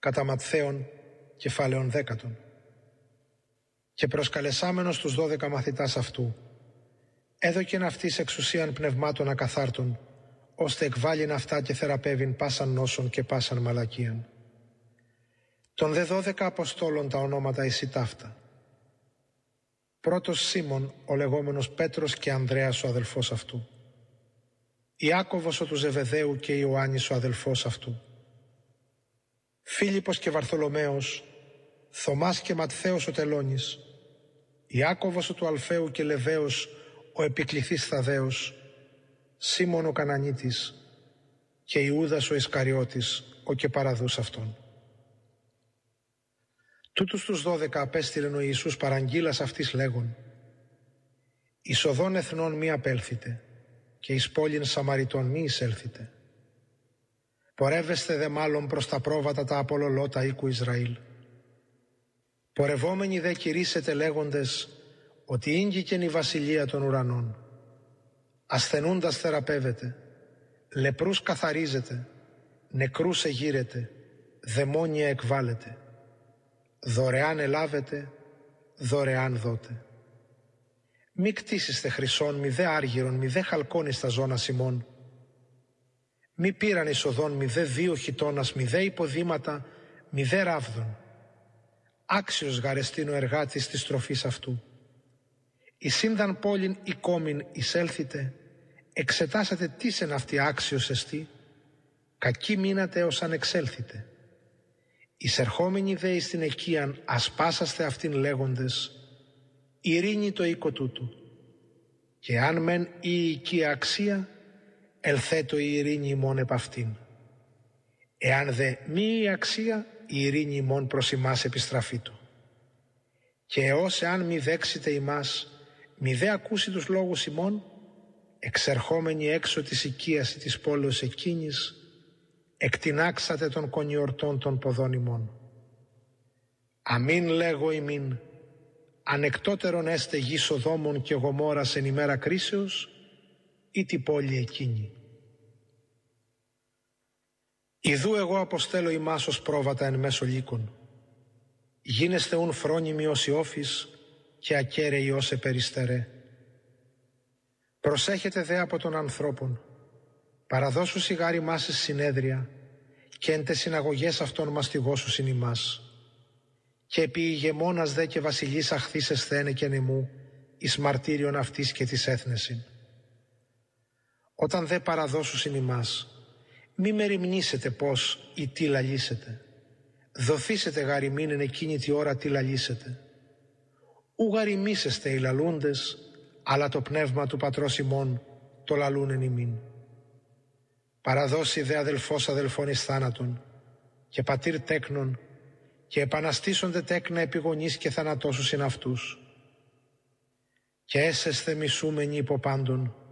κατά Ματθαίον κεφάλαιον 10. Και προσκαλεσάμενος τους 12 μαθητάς αυτού, έδωκεν αυτοίς εξουσίαν πνευμάτων ακαθάρτων, ώστε εκβάλλειν αυτά και θεραπεύειν πάσαν νόσον και πάσαν μαλακίαν. Των δε 12 Αποστόλων τα ονόματα εισι ταύτα. Πρώτος Σίμων, ο λεγόμενος Πέτρος, και Ανδρέας ο αδελφός αυτού. Ιάκωβος ο του Ζεβεδαίου και Ιωάννης ο αδελφός αυτού. Φίλιππος και Βαρθολομαίος, Θωμάς και Ματθαίος ο Τελώνης, Ιάκωβος ο του Αλφαίου και Λεβαίος ο επικληθής Θαδαίος, Σίμων ο Κανανίτης και Ιούδας ο Ισκαριώτης ο και παραδούς αυτόν. Τούτους τους 12 απέστειλεν ο Ιησούς παραγγείλας αυτής λέγον: εις οδόν εθνών μη απέλθετε και εις πόλην Σαμαριτών μη εισέλθετε. Πορεύεστε δε μάλλον προς τα πρόβατα τα απολολότα οίκου Ισραήλ. Πορευόμενοι δε κηρύσσετε λέγοντες ότι ήγγικεν η βασιλεία των ουρανών. Ασθενούντας θεραπεύεται, λεπρούς καθαρίζεται, νεκρούς εγείρεται, δαιμόνια εκβάλλεται. Δωρεάν ελάβετε, δωρεάν δώτε. Μη κτίσιστε χρυσόν, μη δε άργυρον, μη δε χαλκόν εις τα ζώνα ημών. Μη πήραν εισοδόν, μη δε δύο χιτώνας, μη δε υποδήματα, μη δε ράβδον. Άξιος γαρεστήν ο εργάτης της τροφής αυτού. Εις ίνδαν πόλην ή κόμην εισέλθετε, εξετάσατε τίσεν αυτή άξιος εστί, κακή μείνατε ως αν εξέλθετε. Εισερχόμενοι δε εις την εκείαν ασπάσαστε αυτήν λέγοντες, ειρήνη το οίκο τούτου. Και αν μεν η οικία αξία, ελθέτω η ειρήνη ημών επ' αυτήν. Εάν δε μη η αξία, η ειρήνη ημών προς ημάς επιστραφήτω. Και έως εάν μη δέξετε ημάς, μη δε ακούσει τους λόγους ημών, εξερχόμενοι έξω της οικίας της πόλεως εκείνης, εκτινάξατε των κονιορτών των ποδών ημών. Αμήν λέγω ημίν, ανεκτότερον έστε γη Σοδόμων και Γομόρας εν ημέρα κρίσεως, ή την πόλη εκείνη. Ιδού εγώ αποστέλω ημάς ως πρόβατα εν μέσω λύκων. Γίνεστε ουν φρόνιμοι ως Ιώφης και ακέραιοι ως επεριστερέ. Προσέχετε δε από των ανθρώπων, παραδώσου σιγάρι μας εις συνέδρια και εν τες συναγωγές αυτών μαστιγώσουσιν ημάς. Και επί ηγεμόνας δε και βασιλείς αχθείς εσθένε και νεμού εις μαρτύριον αυτής και της έθνεσιν. Όταν δε παραδώσουσιν ημάς, μη μεριμνήσετε πως ή τι λαλήσετε. Δοθήσετε γαριμήν εν εκείνη τη ώρα τι λαλήσετε. Ου γαριμήσεστε οι λαλούντες, αλλά το πνεύμα του πατρός ημών το λαλούν εν ημίν. Παραδώσει δε αδελφός αδελφών εις θάνατον και πατήρ τέκνον και επαναστήσονται τέκνα επιγονείς και θανατώσουσιν αυτούς. Και έσεσθε μισούμενοι υπό πάντων